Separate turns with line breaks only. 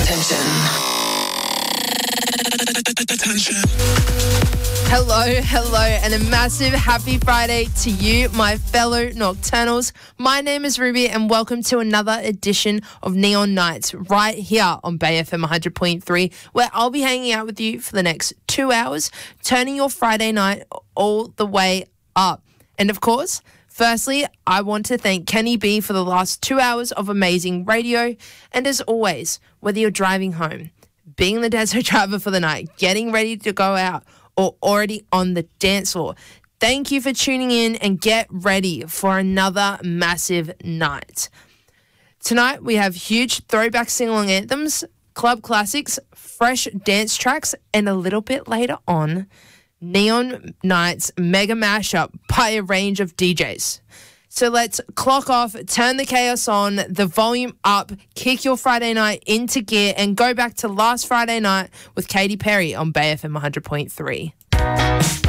Hello, and a massive happy Friday to you, my fellow Nocturnals. My name is Ruby, and welcome to another edition of Neon Nights right here on Bay FM 100.3, where I'll be hanging out with you for the next 2 hours, turning your Friday night all the way up. And of course, firstly, I want to thank Kenny B for the last 2 hours of amazing radio. And as always, whether you're driving home, being the Deso driver for the night, getting ready to go out, or already on the dance floor, thank you for tuning in and get ready for another massive night. Tonight, we have huge throwback sing-along anthems, club classics, fresh dance tracks, and a little bit later on, Neon Nights mega mashup by a range of DJs. So let's clock off, turn the chaos on, the volume up, kick your Friday night into gear, and go back to last Friday night with Katy Perry on Bay FM 100.3.